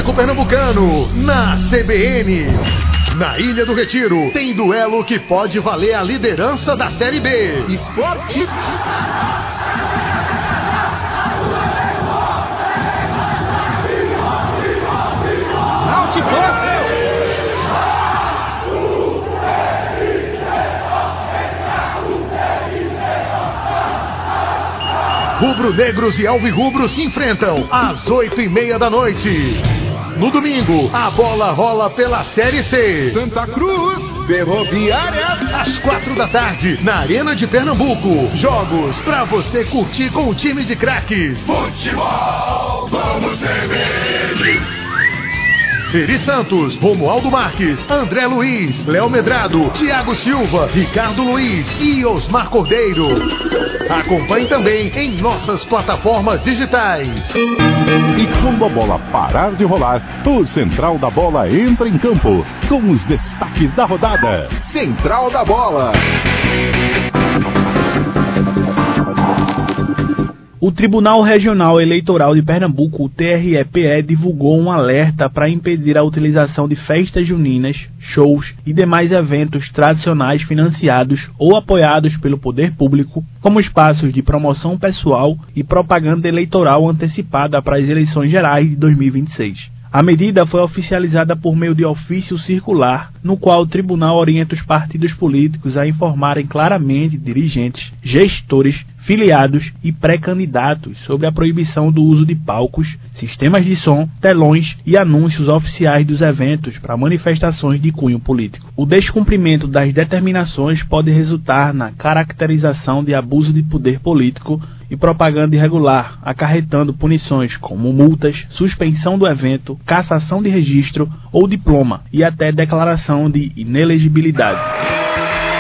Clássico Pernambucano, na CBN. Na Ilha do Retiro, tem duelo que pode valer a liderança da Série B. Esporte. Rubro-negros e alvirrubros se enfrentam às 8h30 da noite. No domingo, a bola rola pela Série C. Santa Cruz, Ferroviária, às 4 da tarde, na Arena de Pernambuco. Jogos pra você curtir com o time de craques. Futebol, vamos CBN. Eri Santos, Romualdo Marques, André Luiz, Léo Medrado, Thiago Silva, Ricardo Luiz e Osmar Cordeiro. Acompanhe também em nossas plataformas digitais. E quando a bola parar de rolar, o Central da Bola entra em campo com os destaques da rodada. Central da Bola. O Tribunal Regional Eleitoral de Pernambuco, o TRE-PE, divulgou um alerta para impedir a utilização de festas juninas, shows e demais eventos tradicionais financiados ou apoiados pelo poder público como espaços de promoção pessoal e propaganda eleitoral antecipada para as eleições gerais de 2026. A medida foi oficializada por meio de ofício circular, no qual o tribunal orienta os partidos políticos a informarem claramente dirigentes, gestores, filiados e pré-candidatos sobre a proibição do uso de palcos, sistemas de som, telões e anúncios oficiais dos eventos para manifestações de cunho político. O descumprimento das determinações pode resultar na caracterização de abuso de poder político e propaganda irregular, acarretando punições como multas, suspensão do evento, cassação de registro ou diploma e até declaração de inelegibilidade.